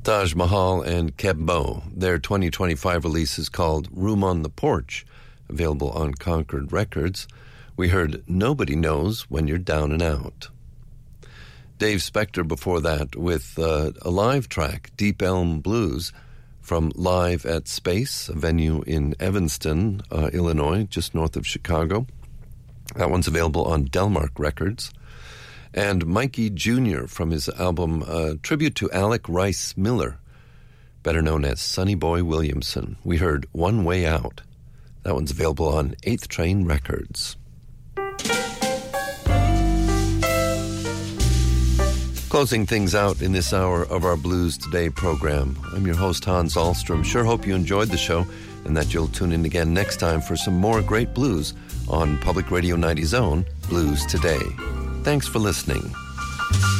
Taj Mahal and Keb' Mo'. Their 2025 release is called Room on the Porch, available on Concord Records. We heard Nobody Knows When You're Down and Out. Dave Spector before that with a live track, Deep Elm Blues, from Live at Space, a venue in Evanston, Illinois, just north of Chicago. That one's available on Delmark Records. And Mikey Jr. from his album Tribute to Alec Rice Miller, better known as Sonny Boy Williamson. We heard One Way Out. That one's available on 8th Train Records. Closing things out in this hour of our Blues Today program, I'm your host, Hans Ahlstrom. Sure hope you enjoyed the show and that you'll tune in again next time for some more great blues on Public Radio 90's own Blues Today. Thanks for listening.